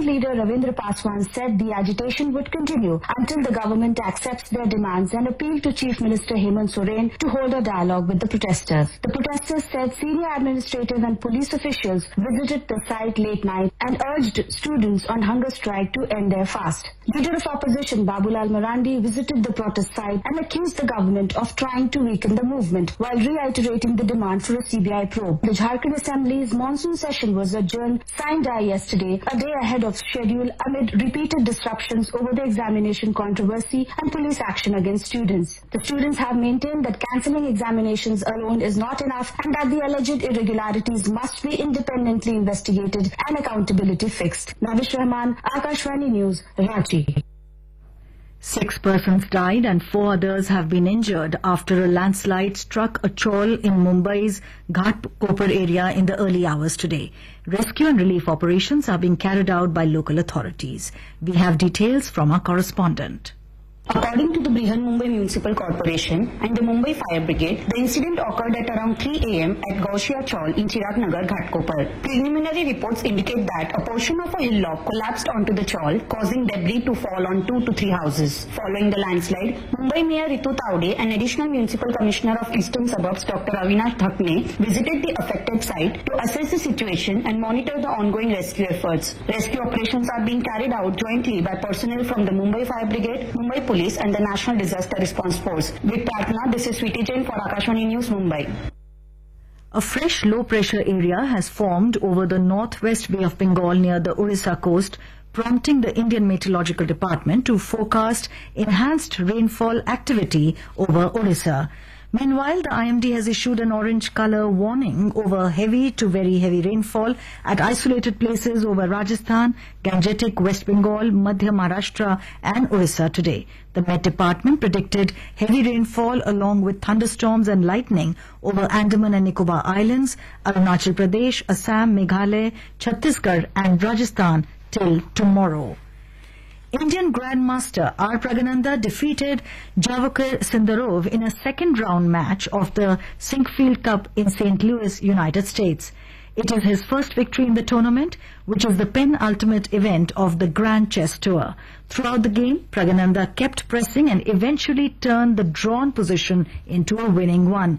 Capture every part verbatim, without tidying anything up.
leader Ravindra Paswan said the agitation would continue until the government accepts their demands and appealed to Chief Minister Hemant Soren to hold a dialogue with the protesters. The protesters said senior administrative and police officials visited the site late night and urged students on hunger strike to end their fast. Leader of opposition Babulal Marandi visited the protest site and accused the government of trying to weaken the movement while reiterating the demand for a C B I probe. The Jharkhand Assembly's monsoon session was adjourned sine die yesterday, a day ahead of schedule amid repeated disruptions over the examination controversy and police action against students. The students have maintained that cancelling examinations alone is not enough and that the alleged irregularities must be independently investigated and accountability fixed. Navish Rahman, Akashvani News, Ranchi. Six persons died and four others have been injured after a landslide struck a chawl in Mumbai's Ghatkopar area in the early hours today. Rescue and relief operations are being carried out by local authorities. We have details from our correspondent. According to the Brihan Mumbai Municipal Corporation and the Mumbai Fire Brigade, the incident occurred at around three a m at Gaushia Chawl in Chirag Nagar, Ghatkopar. Preliminary reports indicate that a portion of a hillock collapsed onto the chawl, causing debris to fall on two to three houses. Following the landslide, Mumbai Mayor Ritu Taude and Additional Municipal Commissioner of Eastern Suburbs Doctor Avinash Thakne visited the affected site to assess the situation and monitor the ongoing rescue efforts. Rescue operations are being carried out jointly by personnel from the Mumbai Fire Brigade, Mumbai Police and the National Disaster Response Force. With Patna, this is Sweetie Jain for Akashvani News, Mumbai. A fresh low-pressure area has formed over the northwest Bay of Bengal near the Orissa coast, prompting the Indian Meteorological Department to forecast enhanced rainfall activity over Orissa. Meanwhile, the I M D has issued an orange colour warning over heavy to very heavy rainfall at isolated places over Rajasthan, Gangetic, West Bengal, Madhya Maharashtra and Orissa today. The Met Department predicted heavy rainfall along with thunderstorms and lightning over Andaman and Nicobar Islands, Arunachal Pradesh, Assam, Meghalaya, Chhattisgarh and Rajasthan till tomorrow. Indian Grandmaster R. Pragananda defeated Javokar Sindarov in a second round match of the Sinquefield Cup in Saint Louis, United States. It is his first victory in the tournament, which is the penultimate event of the Grand Chess Tour. Throughout the game, Pragananda kept pressing and eventually turned the drawn position into a winning one.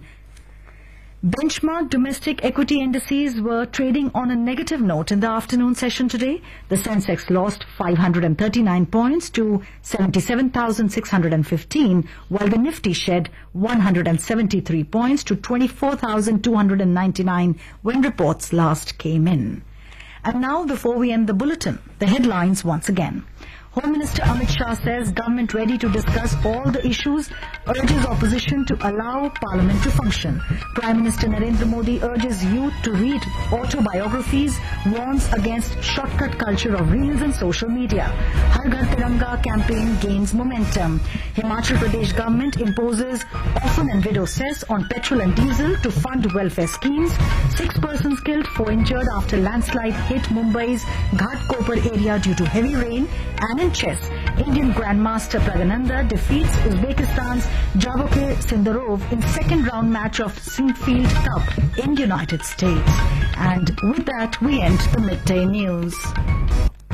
Benchmark domestic equity indices were trading on a negative note in the afternoon session today. The Sensex lost five hundred thirty-nine points to seventy-seven thousand six hundred fifteen, while the Nifty shed one hundred seventy-three points to twenty-four thousand two hundred ninety-nine when reports last came in. And now, before we end the bulletin, the headlines once again. Home Minister Amit Shah says government ready to discuss all the issues, urges opposition to allow Parliament to function. Prime Minister Narendra Modi urges youth to read autobiographies, warns against shortcut culture of reels and social media. Har Ghar Tiranga campaign gains momentum. Himachal Pradesh government imposes orphan and widow cess on petrol and diesel to fund welfare schemes. Six persons killed, four injured after landslide hit Mumbai's Ghatkopar area due to heavy rain. And in chess, Indian Grandmaster Pragananda defeats Uzbekistan's Javokar Sindarov in second round match of Sinquefield Cup in United States. And with that, we end the midday news.